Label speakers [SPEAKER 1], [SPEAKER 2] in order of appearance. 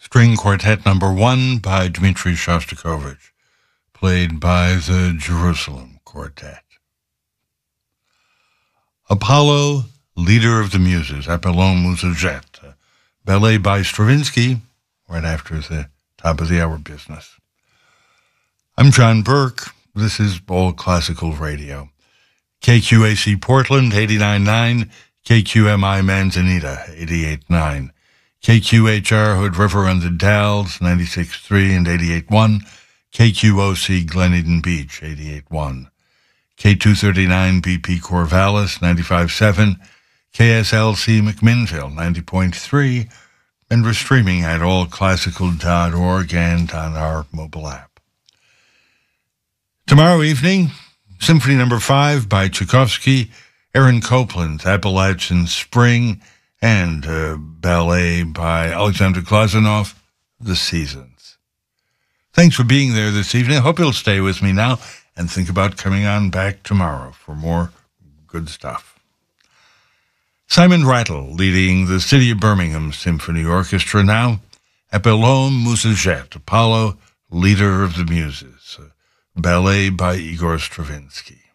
[SPEAKER 1] String Quartet Number 1 by Dmitri Shostakovich, played by the Jerusalem Quartet. Apollo, Leader of the Muses, Apollon Musajet, ballet by Stravinsky, right after the top of the hour business. I'm John Burke. This is All Classical Radio. KQAC Portland, 89.9, KQMI Manzanita, 88.9, KQHR Hood River on the Dalles, 96.3 and 88.1, KQOC Glen Eden Beach, 88.1, K239 BP Corvallis, 95.7, KSLC McMinnville, 90.3, and we're streaming at allclassical.org and on our mobile app. Tomorrow evening, Symphony No. 5 by Tchaikovsky, Aaron Copland's Appalachian Spring, and ballet by Alexander Glazunov, The Seasons. Thanks for being there this evening. I hope you'll stay with me now and think about coming on back tomorrow for more good stuff. Simon Rattle leading the City of Birmingham Symphony Orchestra now. Apollon Musajet, Apollo, Leader of the Muses, ballet by Igor Stravinsky.